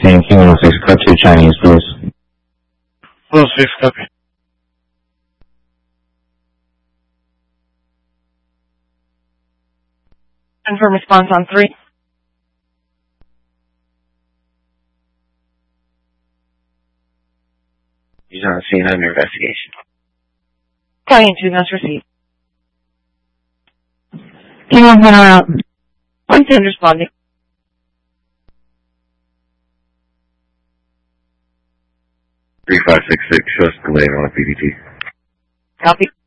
16, King 106, cut to Chinese, please. 106, copy. Confirm response on 3. He's on scene under investigation. Client 2 must receive. King 1 center out. 110 responding. 3566, show us delay on PDT. Copy.